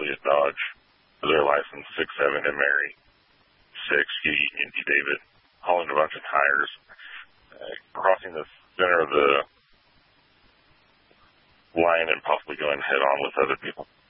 Elliott Dodge. Their license 6'7" and Mary, 6 Yankee David, hauling a bunch of tires, crossing the center of the line and possibly going head on with other people.